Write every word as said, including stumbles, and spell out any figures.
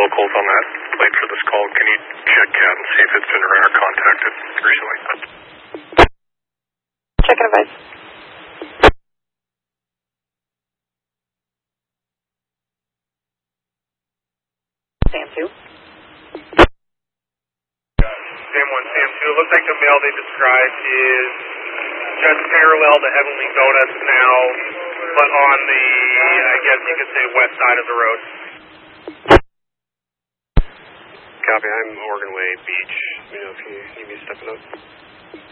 locals on that plate for this call. Can you check Cat and see if it's been radar contacted recently? Checking advice. Sam two. Sam one, Sam two. It looks like the mail they described is just parallel to Heavenly Donuts now, but on the, I guess you could say, west side of the road. Copy, I'm Oregon Way Beach. You know if you need me stepping up.